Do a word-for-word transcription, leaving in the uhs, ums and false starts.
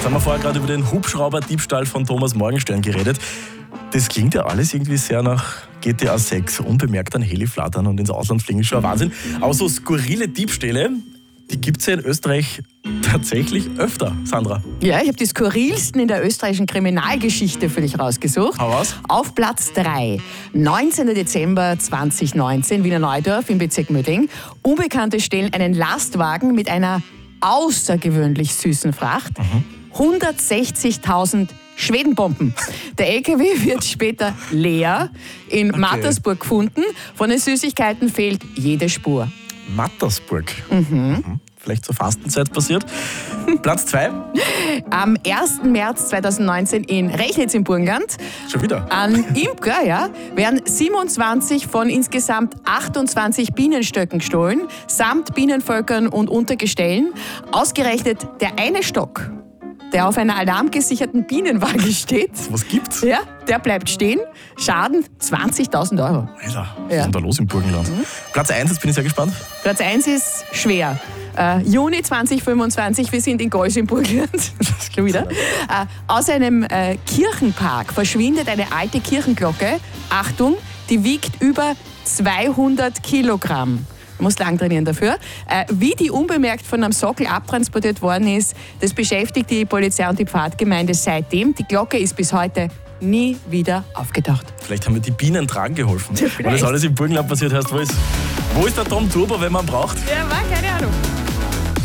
haben wir vorher gerade über den Hubschrauber-Diebstahl von Thomas Morgenstern geredet. Das klingt ja alles irgendwie sehr nach G T A sechs. Unbemerkt an Heli flattern und ins Ausland fliegen ist schon ein Wahnsinn. Aber so skurrile Diebstähle, die gibt es ja in Österreich tatsächlich öfter, Sandra. Ja, ich habe die skurrilsten in der österreichischen Kriminalgeschichte für dich rausgesucht. Hau raus. Auf Platz drei, neunzehnten Dezember zweitausendneunzehn, Wiener Neudorf im Bezirk Möding. Unbekannte stehlen einen Lastwagen mit einer außergewöhnlich süßen Fracht. Mhm. hundertsechzigtausend Schwedenbomben. Der L K W wird später leer in okay. Mattersburg gefunden. Von den Süßigkeiten fehlt jede Spur. Mattersburg? Mhm. Mhm. Vielleicht zur Fastenzeit passiert. Platz zwei. Am ersten März zweitausendneunzehn in Rechnitz im Burgenland. Schon wieder? An Imker, ja, werden siebenundzwanzig von insgesamt achtundzwanzig Bienenstöcken gestohlen, samt Bienenvölkern und Untergestellen. Ausgerechnet der eine Stock, der auf einer alarmgesicherten Bienenwaage steht. Was gibt's? Ja, der bleibt stehen. Schaden zwanzigtausend Euro. Alter, was ja. ist denn da los im Burgenland? Mhm. Platz eins, jetzt bin ich sehr gespannt. Platz eins ist schwer. Uh, Juni zweitausendfünfundzwanzig, wir sind in Gols im Burgenland. Schon wieder. Uh, aus einem uh, Kirchenpark verschwindet eine alte Kirchenglocke. Achtung, die wiegt über zweihundert Kilogramm. Man muss lang trainieren dafür. Uh, wie die unbemerkt von einem Sockel abtransportiert worden ist, das beschäftigt die Polizei und die Pfadgemeinde seitdem. Die Glocke ist bis heute nie wieder aufgetaucht. Vielleicht haben wir die Bienen tragen geholfen. Weil das alles im Burgenland passiert heißt, wo ist, wo ist der Tom Turbo, wenn man braucht? Ja, war geil.